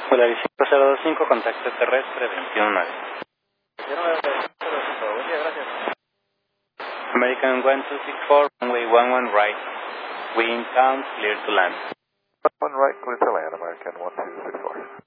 Polaris 5025, contacto terrestre 219. Buen día, gracias. American 1264, runway 11 right. Wind count, clear to land. One right, clear to land, American 1264.